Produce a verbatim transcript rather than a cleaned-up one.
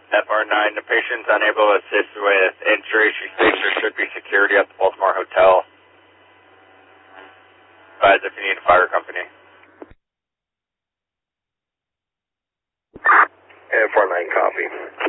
F R nine, the patient's unable to assist with injury. She thinks there should be security at the Baltimore Hotel. Advise if you need a fire company. F R nine, copy.